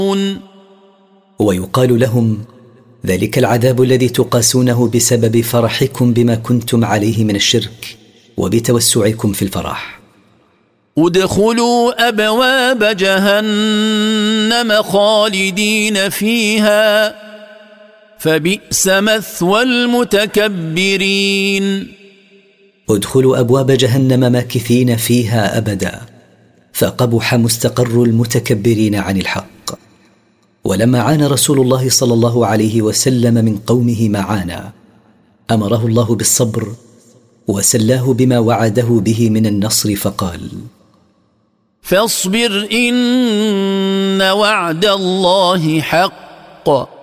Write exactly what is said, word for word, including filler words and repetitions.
ويقال لهم: ذلك العذاب الذي تقاسونه بسبب فرحكم بما كنتم عليه من الشرك وبتوسعكم في الفرح. ادخلوا أبواب جهنم خالدين فيها فبئس مثوى المتكبرين. ادخلوا أبواب جهنم ماكثين فيها أبدا، فقبح مستقر المتكبرين عن الحق. ولما عانى رسول الله صلى الله عليه وسلم من قومه ما عانى، أمره الله بالصبر وسلاه بما وعده به من النصر، فقال: فاصبر إن وعد الله حق